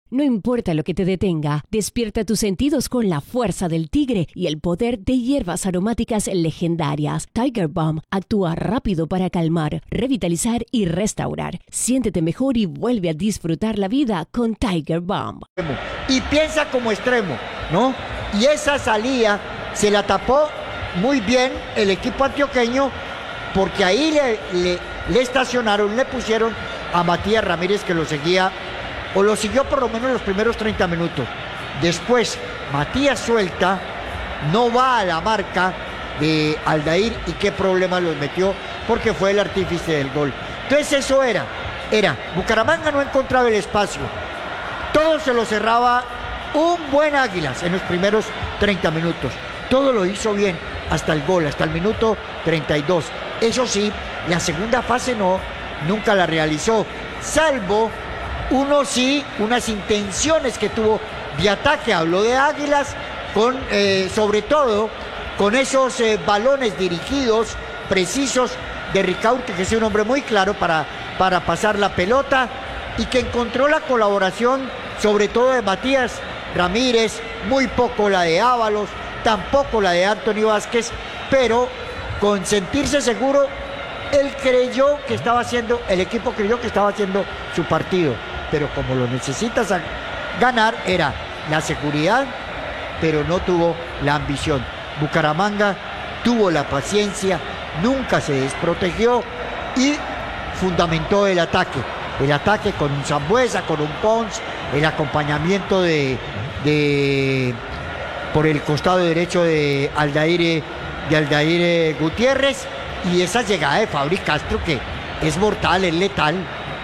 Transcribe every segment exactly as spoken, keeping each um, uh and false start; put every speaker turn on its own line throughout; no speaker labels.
No importa lo que te detenga, despierta tus sentidos con la fuerza del tigre y el poder de hierbas aromáticas legendarias. Tiger Balm actúa rápido para calmar, revitalizar y restaurar. Siéntete mejor y vuelve a disfrutar la vida con Tiger Balm.
Y piensa como extremo, ¿no? Y esa salida se la tapó muy bien el equipo antioqueño, porque ahí le, le, le estacionaron, le pusieron a Matías Ramírez, que lo seguía, o lo siguió por lo menos los primeros treinta minutos. Después, Matías suelta, no va a la marca de Aldair, y qué problema los metió, porque fue el artífice del gol. Entonces eso era, era, Bucaramanga no encontraba el espacio, todo se lo cerraba un buen Águilas en los primeros treinta minutos, todo lo hizo bien, hasta el gol, hasta el minuto treinta y dos. Eso sí, la segunda fase no, nunca la realizó, salvo uno sí, unas intenciones que tuvo de ataque. Habló de Águilas, con, eh, sobre todo con esos eh, balones dirigidos, precisos, de Ricaurte, que es un hombre muy claro para, para pasar la pelota, y que encontró la colaboración sobre todo de Matías Ramírez, muy poco la de Ábalos, tampoco la de Anthony Vázquez, pero con sentirse seguro, él creyó que estaba haciendo, el equipo creyó que estaba haciendo su partido. Pero como lo necesitas ganar, era la seguridad, pero no tuvo la ambición. Bucaramanga tuvo la paciencia, nunca se desprotegió y fundamentó el ataque. El ataque con un Sambueza, con un Pons, el acompañamiento de, de por el costado derecho de Aldair, de Aldair Gutiérrez, y esa llegada de Fabri Castro, que es mortal, es letal.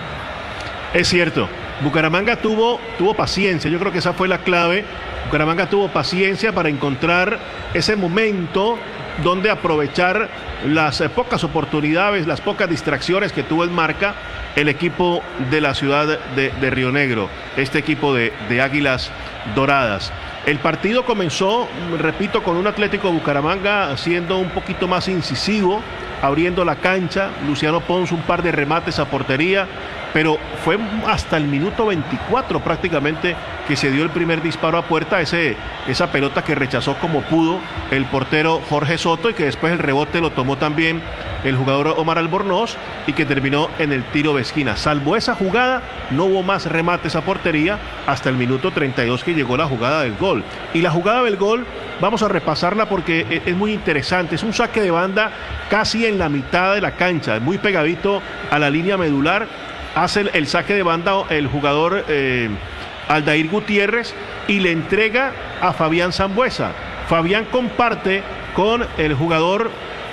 Es cierto, Bucaramanga tuvo, tuvo paciencia, yo creo que esa fue la clave. Bucaramanga tuvo paciencia para encontrar ese momento donde aprovechar las eh, pocas oportunidades, las pocas distracciones que tuvo en marca el equipo de la ciudad de, de Río Negro, este equipo de, de Águilas Doradas. El partido comenzó, repito, con un Atlético Bucaramanga siendo un poquito más incisivo, abriendo la cancha, Luciano Pons un par de remates a portería, pero fue hasta el minuto veinticuatro prácticamente que se dio el primer disparo a puerta, ese, esa pelota que rechazó como pudo el portero Jorge Soto, y que después el rebote lo tomó también el jugador Omar Albornoz, y que terminó en el tiro de esquina. Salvo esa jugada, no hubo más remates a portería hasta el minuto treinta y dos, que llegó la jugada del gol. Y la jugada del gol, vamos a repasarla porque es muy interesante. Es un saque de banda casi en la mitad de la cancha, muy pegadito a la línea medular. Hace el, el saque de banda el jugador eh, Aldair Gutiérrez, y le entrega a Fabián Sambueza. Fabián comparte con el jugador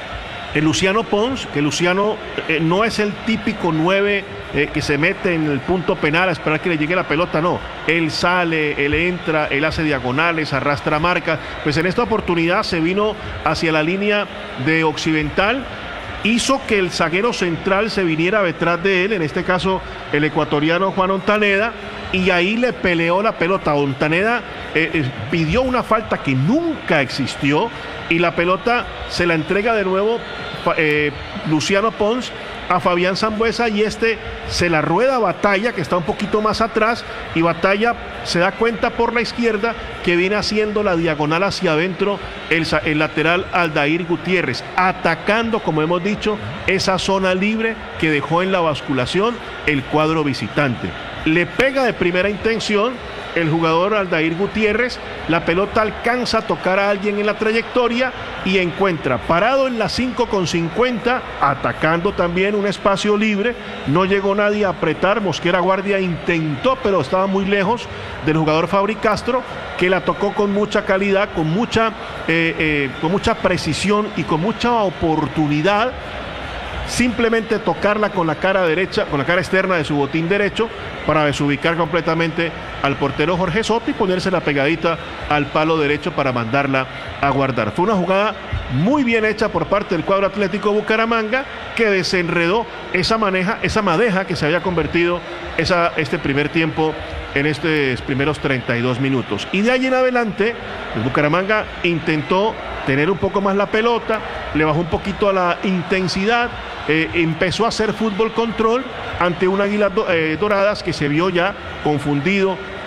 el Luciano Pons, que Luciano eh, no es el típico nueve eh, que se mete en el punto penal a esperar que le llegue la pelota, no. Él sale, él entra, él hace diagonales, arrastra marcas. Pues en esta oportunidad se vino hacia la línea de Occidental, hizo que el zaguero central se viniera detrás de él, en este caso el ecuatoriano Juan Ontaneda, y ahí le peleó la pelota. Ontaneda eh, eh, pidió una falta que nunca existió, y la pelota se la entrega de nuevo eh, Luciano Pons a Fabián Sambueza, y este se la rueda a Batalla, que está un poquito más atrás, y Batalla se da cuenta por la izquierda que viene haciendo la diagonal hacia adentro el, el lateral Aldair Gutiérrez, atacando, como hemos dicho, esa zona libre que dejó en la basculación el cuadro visitante. Le pega de primera intención el jugador Aldair Gutiérrez, la pelota alcanza a tocar a alguien en la trayectoria y encuentra parado en la cinco con cincuenta, atacando también un espacio libre, no llegó nadie a apretar. Mosquera Guardia intentó, pero estaba muy lejos del jugador Fabri Castro, que la tocó con mucha calidad, con mucha, eh, eh, con mucha precisión y con mucha oportunidad. Simplemente tocarla con la cara derecha, con la cara externa de su botín derecho, para desubicar completamente al portero Jorge Soto y ponérsela pegadita al palo derecho para mandarla a guardar. Fue una jugada muy bien hecha por parte del cuadro Atlético Bucaramanga, que desenredó esa maneja, esa madeja que se había convertido esa, este primer tiempo en estos primeros treinta y dos minutos. Y de ahí en adelante, el Bucaramanga intentó tener un poco más la pelota, le bajó un poquito a la intensidad, eh, empezó a hacer fútbol control ante un Águilas do, eh, Doradas que se vio ya confundido